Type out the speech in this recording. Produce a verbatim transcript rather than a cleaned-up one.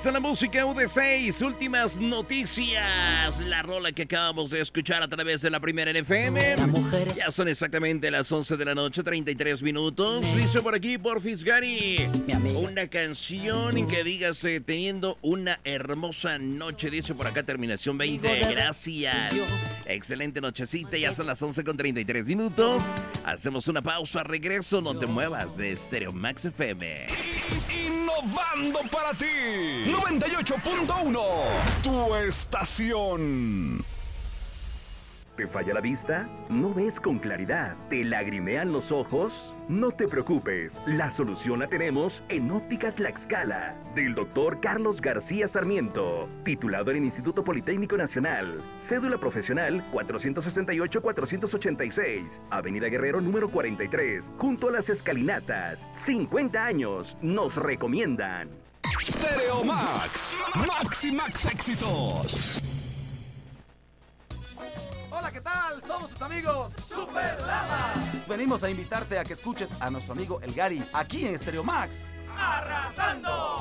está la música U D seis, últimas noticias. La rola que acabamos de escuchar a través de la primera N F M. Ya son exactamente las once de la noche, treinta y tres minutos. Dice por aquí, por Fisgari, una canción que digas eh, teniendo una hermosa noche. Dice por acá, terminación veinte. Gracias. Excelente nochecita, ya son las once con treinta y tres minutos. Hacemos una pausa, regreso, no te muevas de Stereo Max F M. Innovando para ti, noventa y ocho punto uno, tu estación. ¿Te falla la vista? ¿No ves con claridad? ¿Te lagrimean los ojos? No te preocupes, la solución la tenemos en Óptica Tlaxcala, del doctor Carlos García Sarmiento, titulado en el Instituto Politécnico Nacional, cédula profesional cuatrocientos sesenta y ocho cuatrocientos ochenta y seis, Avenida Guerrero número cuarenta y tres, junto a las escalinatas. cincuenta años nos recomiendan. Stereo Max, Max y Max éxitos. Hola, ¿qué tal? Somos tus amigos Super Lama. Venimos a invitarte a que escuches a nuestro amigo El Gary aquí en Stereo Max. ¡Arrasando!